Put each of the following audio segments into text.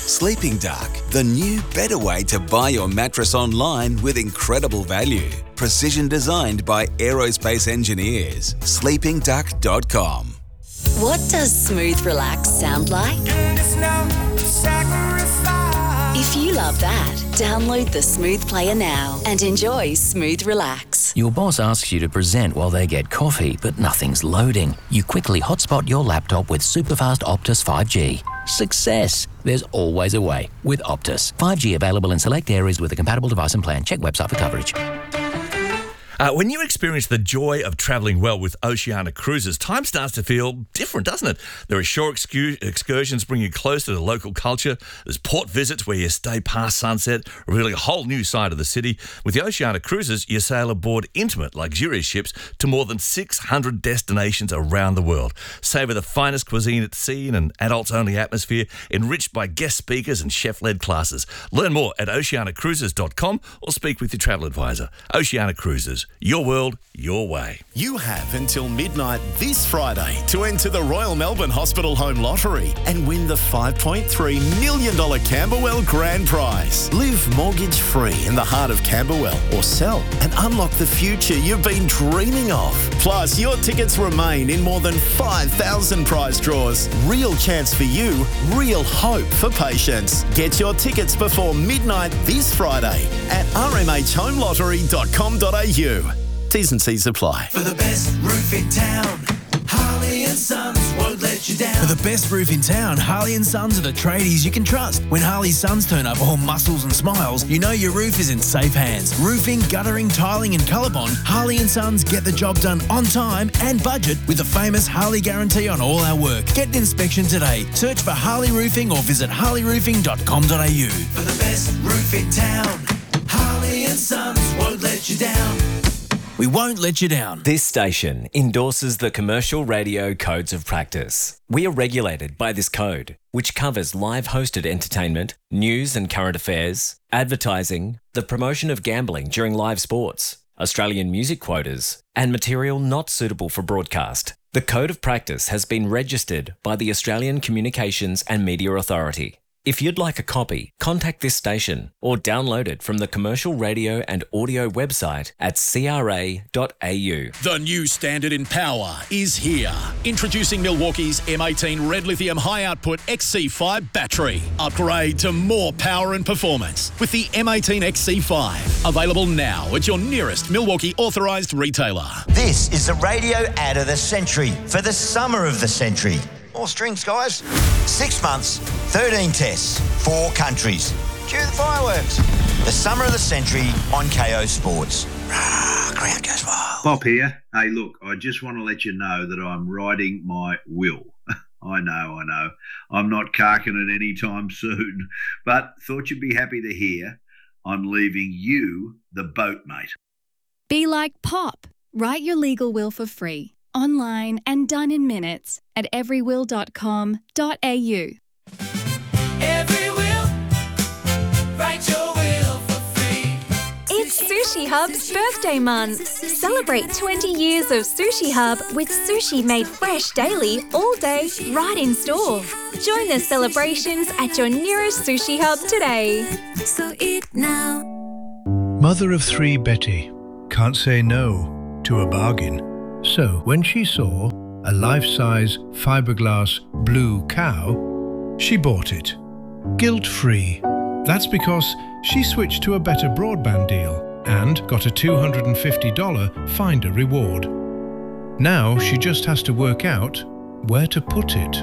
Sleeping Duck, the new, better way to buy your mattress online with incredible value. Precision designed by aerospace engineers. sleepingduck.com. What does Smooth Relax sound like? If you love that, download the Smooth Player now and enjoy Smooth Relax. Your boss asks you to present while they get coffee, but nothing's loading. You quickly hotspot your laptop with superfast Optus 5G. Success! There's always a way with Optus. 5G available in select areas with a compatible device and plan. Check website for coverage. When you experience the joy of travelling well with Oceania Cruises, time starts to feel different, doesn't it? There are shore excursions bring you closer to local culture. There's port visits where you stay past sunset, revealing a whole new side of the city. With the Oceania Cruises, you sail aboard intimate, luxurious ships to more than 600 destinations around the world. Savour the finest cuisine at sea in an adults-only atmosphere, enriched by guest speakers and chef-led classes. Learn more at oceanacruises.com or speak with your travel advisor. Oceania Cruises. Your world, your way. You have until midnight this Friday to enter the Royal Melbourne Hospital Home Lottery and win the $5.3 million Camberwell Grand Prize. Live mortgage-free in the heart of Camberwell or sell and unlock the future you've been dreaming of. Plus, your tickets remain in more than 5,000 prize draws. Real chance for you, real hope for patients. Get your tickets before midnight this Friday at rmhhomelottery.com.au. T's and C's apply. For the best roof in town, Harley and Sons won't let you down. For the best roof in town, Harley and Sons are the tradies you can trust. When Harley Sons turn up all muscles and smiles, you know your roof is in safe hands. Roofing, guttering, tiling and ColourBond, Harley and Sons get the job done on time and budget with the famous Harley guarantee on all our work. Get an inspection today. Search for Harley Roofing or visit harleyroofing.com.au. For the best roof in town, Harley and Sons won't let you down. We won't let you down. This station endorses the Commercial Radio Codes of Practice. We are regulated by this code, which covers live hosted entertainment, news and current affairs, advertising, the promotion of gambling during live sports, Australian music quotas, and material not suitable for broadcast. The Code of Practice has been registered by the Australian Communications and Media Authority. If you'd like a copy, contact this station or download it from the Commercial Radio and Audio website at cra.au. The new standard in power is here. Introducing Milwaukee's M18 Red Lithium High Output XC5 battery. Upgrade to more power and performance with the M18 XC5. Available now at your nearest Milwaukee authorised retailer. This is the radio ad of the century for the summer of the century. More strings, guys. 6 months, 13 tests, 4 countries. Cue the fireworks. The summer of the century on KO Sports. Crowd goes wild. Bob here. Hey, look, I just want to let you know that I'm writing my will. I know. I'm not carking it anytime soon, but thought you'd be happy to hear I'm leaving you the boat, mate. Be like Pop. Write your legal will for free. Online and done in minutes at everywill.com.au. Every will, write your will for free. It's Sushi Hub's birthday month. Celebrate 20 years of Sushi Hub with sushi made fresh daily, all day, right in store. Join the celebrations at your nearest Sushi Hub today. So eat now. Mother of 3 Betty can't say no to a bargain. So when she saw a life-size fiberglass blue cow, she bought it. Guilt-free. That's because she switched to a better broadband deal and got a $250 Finder reward. Now she just has to work out where to put it.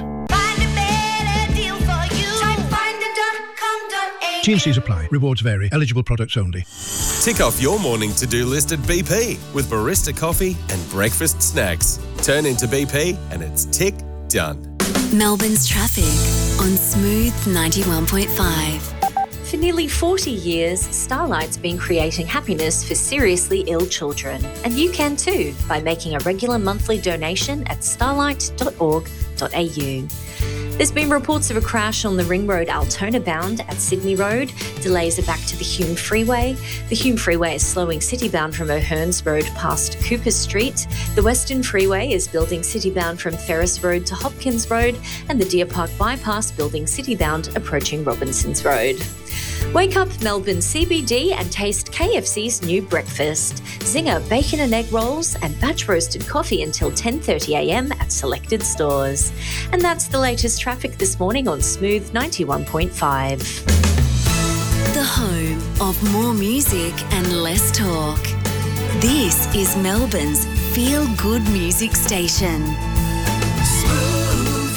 T&Cs apply. Rewards vary. Eligible products only. Tick off your morning to-do list at BP with barista coffee and breakfast snacks. Turn into BP and it's tick done. Melbourne's traffic on Smooth 91.5. For nearly 40 years, Starlight's been creating happiness for seriously ill children. And you can too by making a regular monthly donation at starlight.org.au. There's been reports of a crash on the Ring Road Altona bound at Sydney Road. Delays are back to the Hume Freeway. The Hume Freeway is slowing city-bound from O'Hearns Road past Cooper Street. The Western Freeway is building city-bound from Ferris Road to Hopkins Road, and the Deer Park Bypass building city-bound approaching Robinsons Road. Wake up Melbourne CBD and taste KFC's new breakfast. Zinger bacon and egg rolls and batch roasted coffee until 10:30am at selected stores. And that's the latest traffic this morning on Smooth 91.5. The home of more music and less talk. This is Melbourne's feel-good music station. Smooth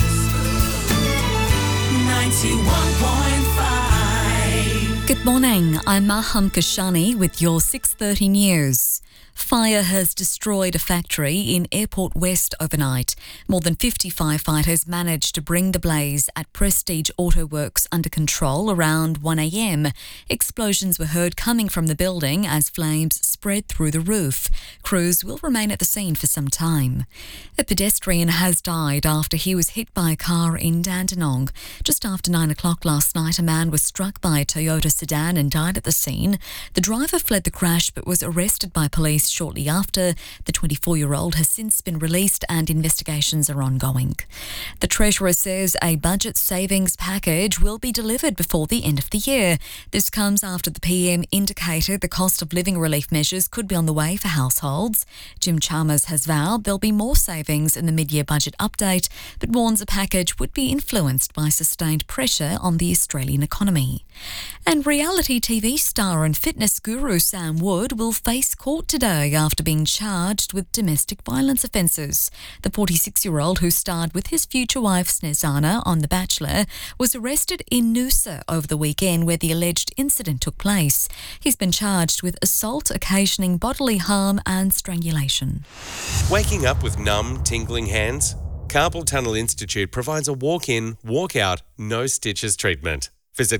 91.5. Good morning, I'm Maham Kashani with your 6:30 news. Fire has destroyed a factory in Airport West overnight. More than 50 firefighters managed to bring the blaze at Prestige Auto Works under control around 1am. Explosions were heard coming from the building as flames spread through the roof. Crews will remain at the scene for some time. A pedestrian has died after he was hit by a car in Dandenong. Just after 9 o'clock last night, a man was struck by a Toyota sedan and died at the scene. The driver fled the crash but was arrested by police shortly after. The 24-year-old has since been released and investigations are ongoing. The Treasurer says a budget savings package will be delivered before the end of the year. This comes after the PM indicated the cost of living relief measures could be on the way for households. Jim Chalmers has vowed there'll be more savings in the mid-year budget update, but warns a package would be influenced by sustained pressure on the Australian economy. And reality TV star and fitness guru Sam Wood will face court today after being charged with domestic violence offences. The 46-year-old, who starred with his future wife Snezana on The Bachelor, was arrested in Noosa over the weekend where the alleged incident took place. He's been charged with assault occasioning bodily harm and strangulation. Waking up with numb, tingling hands? Carpal Tunnel Institute provides a walk-in, walk-out, no stitches treatment. Visit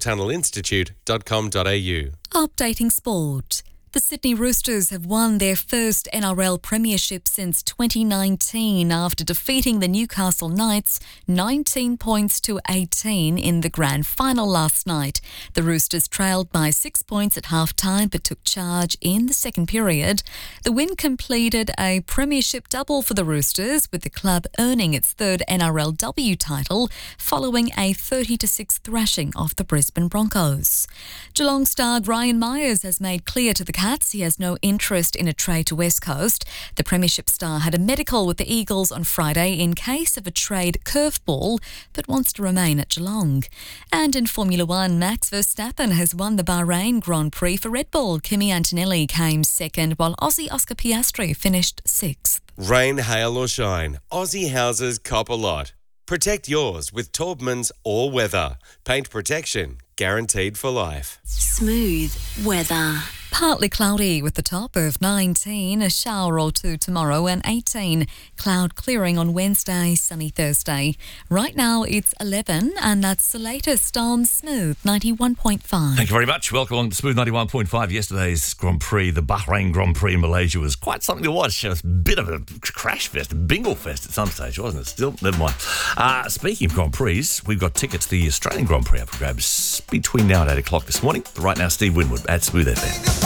carpaltunnelinstitute.com.au. Updating sport. The Sydney Roosters have won their first NRL premiership since 2019 after defeating the Newcastle Knights 19 points to 18 in the grand final last night. The Roosters trailed by 6 points at half-time but took charge in the second period. The win completed a premiership double for the Roosters, with the club earning its third NRLW title following a 30-6 thrashing of the Brisbane Broncos. Geelong star Ryan Myers has made clear to the Cats he has no interest in a trade to West Coast. The Premiership star had a medical with the Eagles on Friday in case of a trade curveball, but wants to remain at Geelong. And in Formula One, Max Verstappen has won the Bahrain Grand Prix for Red Bull. Kimi Antonelli came second, while Aussie Oscar Piastri finished sixth. Rain, hail or shine, Aussie houses cop a lot. Protect yours with Taubman's All Weather. Paint protection guaranteed for life. Smooth weather. Partly cloudy with the top of 19, a shower or two tomorrow, and 18. Cloud clearing on Wednesday, sunny Thursday. Right now it's 11, and that's the latest on Smooth 91.5. Thank you very much. Welcome along to Smooth 91.5. Yesterday's Grand Prix, the Bahrain Grand Prix in Malaysia, was quite something to watch. It was a bit of a crash fest, a bingle fest at some stage, wasn't it? Still, never mind. Speaking of Grand Prix, we've got tickets to the Australian Grand Prix up for grabs between now and 8 o'clock this morning. But right now, Steve Winwood at Smooth FM.